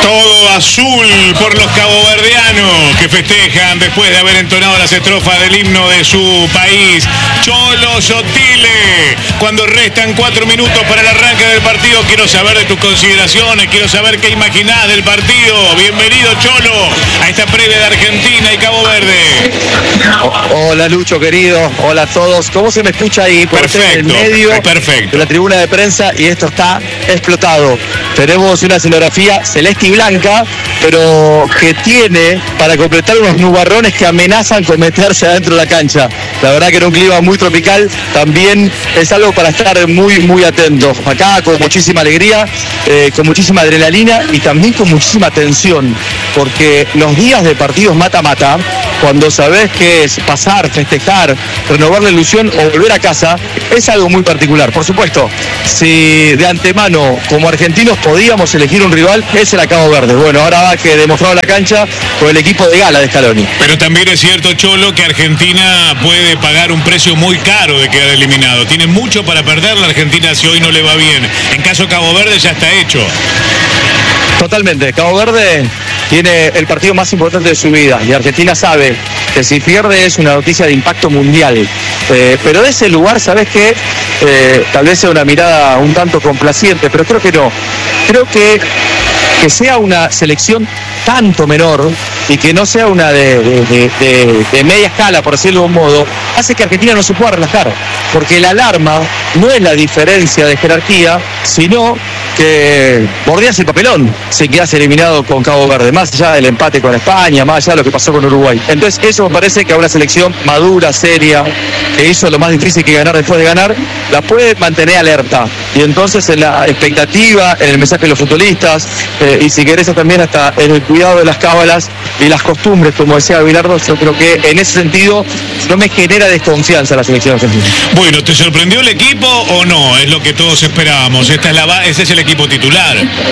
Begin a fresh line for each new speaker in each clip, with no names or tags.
Todo azul por los caboverdianos que festejan después de haber entonado las estrofas del himno de su país. Cholo Sotile, cuando restan 4 minutos para el arranque del partido, quiero saber de tus consideraciones, quiero saber qué imaginás del partido. Bienvenido, Cholo, a esta previa de Argentina y Cabo Verde.
Hola, Lucho, querido. Hola a todos. ¿Cómo se me escucha ahí?
Perfecto,
en el medio
perfecto.
de la tribuna de prensa, y esto está explotado. Tenemos una escenografía celeste y blanca, pero que tiene para completar unos nubarrones que amenazan con meterse adentro de la cancha. La verdad que era un clima muy tropical, también es algo para estar muy, muy atentos. Acá con muchísima alegría, con muchísima adrenalina y también con muchísima tensión, porque los días de partidos mata-mata, cuando sabés que es pasar, festejar, renovar la ilusión o volver a casa, es algo muy particular. Por supuesto, si de antemano como argentinos podíamos elegir un rival, ese era Cabo Verde. Bueno, ahora va que demostrado la cancha con el equipo de gala de Scaloni.
Pero también es cierto, Cholo, que Argentina puede pagar un precio muy caro de quedar eliminado. Tiene mucho para perder la Argentina si hoy no le va bien. En caso Cabo Verde ya está hecho.
Totalmente. Cabo Verde tiene el partido más importante de su vida y Argentina sabe que si pierde es una noticia de impacto mundial. Pero de ese lugar, ¿sabes qué? Tal vez sea una mirada un tanto complaciente, pero creo que no. Creo que sea una selección tanto menor y que no sea una de media escala, por decirlo de un modo, hace que Argentina no se pueda relajar, porque la alarma no es la diferencia de jerarquía, sino que bordeas el papelón si quedas eliminado con Cabo Verde, más allá del empate con España, más allá de lo que pasó con Uruguay. Entonces eso me parece que a una selección madura, seria, que hizo lo más difícil que ganar después de ganar, la puede mantener alerta. Y entonces en la expectativa, en el mensaje de los futbolistas, y si querés también hasta en el cuidado de las cábalas y las costumbres, como decía Bilardo, yo creo que en ese sentido no me genera desconfianza la selección argentina.
Bueno, ¿te sorprendió el equipo o no? Es lo que todos esperábamos. Ese es el equipo titular.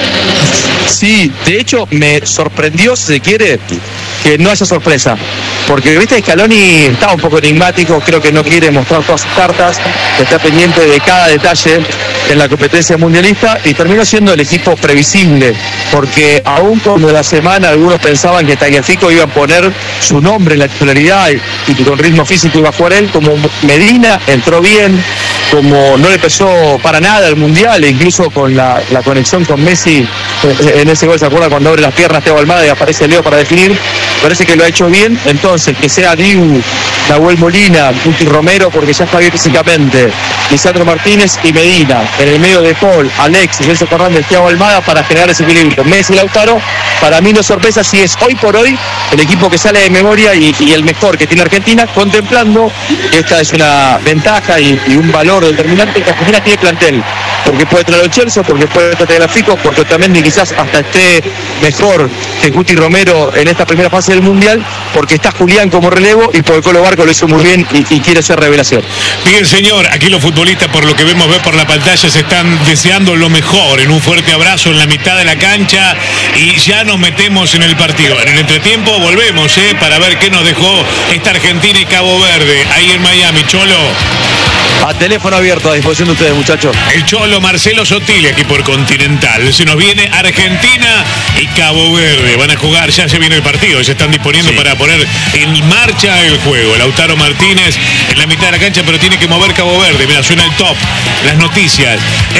Sí, de hecho me sorprendió, si se quiere, que no haya sorpresa, porque viste, Scaloni estaba un poco enigmático, creo que no quiere mostrar todas sus cartas, está pendiente de cada detalle en la competencia mundialista y terminó siendo el equipo previsible, porque aún cuando la semana algunos pensaban que Tagliafico iba a poner su nombre en la titularidad y con ritmo físico iba a jugar él, como Medina entró bien, como no le pesó para nada el Mundial, e incluso con la conexión con Messi en ese gol, ¿se acuerda cuando abre las piernas Teo Almada y aparece Leo para definir? Parece que lo ha hecho bien. Entonces, que sea Dibu, Nahuel Molina, Guti Romero, porque ya está bien físicamente, Lisandro Martínez y Medina, en el medio de Paul, Alexis, Celso Fernández, Thiago Almada, para generar ese equilibrio. Messi y Lautaro, para mí no es sorpresa si es hoy por hoy el equipo que sale de memoria y el mejor que tiene Argentina, contemplando que esta es una ventaja y un valor determinante que Argentina tiene plantel, porque puede traer a Chelsea, porque puede traer a Tagliafico, porque también quizás hasta esté mejor que Guti Romero en esta primera fase del Mundial, porque está Julián como relevo y porque Colo Barco lo hizo muy bien y quiere ser revelación.
Bien, señor, aquí los futbolistas, por lo que vemos ver por la pantalla, se están deseando lo mejor, en un fuerte abrazo en la mitad de la cancha, y ya nos metemos en el partido. En el entretiempo volvemos para ver qué nos dejó esta Argentina y Cabo Verde ahí en Miami. Cholo,
a teléfono abierto a disposición de ustedes, muchachos.
El Cholo Marcelo Sotile aquí por Continental. Se nos viene Argentina y Cabo Verde. Van a jugar, ya se viene el partido, se están disponiendo para poner en marcha el juego. Lautaro Martínez en la mitad de la cancha, pero tiene que mover Cabo Verde. Mira, suena el top, las noticias.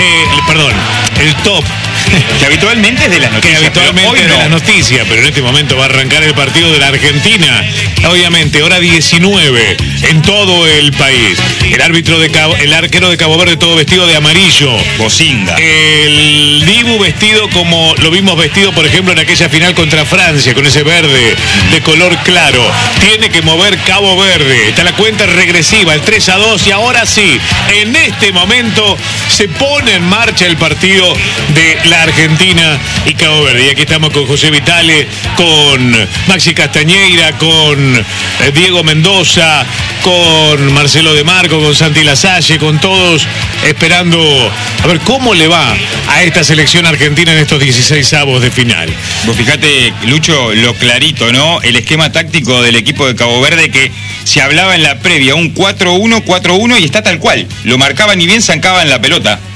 El top.
Que habitualmente es de las noticias.
De las noticias, pero en este momento va a arrancar el partido de la Argentina. Obviamente, hora 19 en todo el país. El arquero de Cabo Verde todo vestido de amarillo.
Bocinga.
El Dibu vestido como lo vimos vestido, por ejemplo, en aquella final contra Francia, con ese verde de color claro. Tiene que mover Cabo Verde. Está la cuenta regresiva, el 3-2, y ahora sí, en este momento se pone en marcha el partido de la Argentina y Cabo Verde. Y aquí estamos con José Vitale, con Maxi Castañeira, con Diego Mendoza, con Marcelo De Marco, con Santi Lasalle, con todos esperando a ver cómo le va a esta selección argentina en estos 16avos de final.
Vos fijate, Lucho, lo clarito, ¿no? El esquema táctico del equipo de Cabo Verde, que se hablaba en la previa, un 4-1, 4-1, y está tal cual. Lo marcaban y bien zancaban la pelota.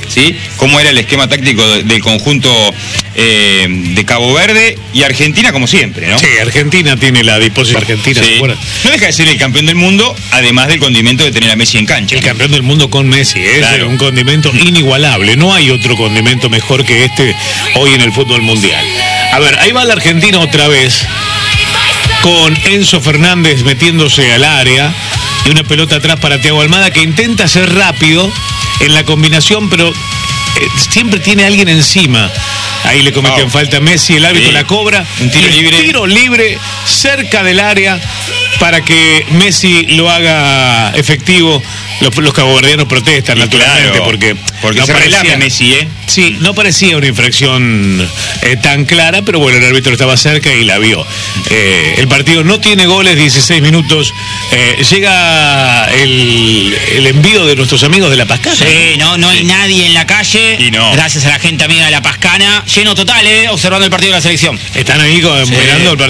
¿sí? Cómo era el esquema táctico del conjunto de Cabo Verde, y Argentina como siempre, ¿no?
Sí, Argentina tiene la disposición. Argentina,
Sí.
¿se acuerdan?
No deja de ser el campeón del mundo, además del condimento de tener a Messi en cancha.
El campeón del mundo con Messi, es
Claro.
un condimento inigualable. No hay otro condimento mejor que este hoy en el fútbol mundial. A ver, ahí va la Argentina otra vez, con Enzo Fernández metiéndose al área y una pelota atrás para Thiago Almada, que intenta ser rápido en la combinación, pero siempre tiene alguien encima. Ahí le cometen falta a Messi, el árbitro
Sí.
la cobra.
Un tiro
Y el
libre.
tiro libre cerca del área para que Messi lo haga efectivo. Los caboverdianos protestan,
Y
naturalmente,
claro,
porque no
se relame
parecía-
Messi, ¿eh?
Sí, no parecía una infracción tan clara, pero bueno, el árbitro estaba cerca y la vio. El partido no tiene goles, 16 minutos. Llega el envío de nuestros amigos de La Pascana.
Sí, no hay nadie en la calle.
Y no.
Gracias a la gente amiga de La Pascana. Lleno total, observando el partido de la selección.
Están ahí mirando el partido.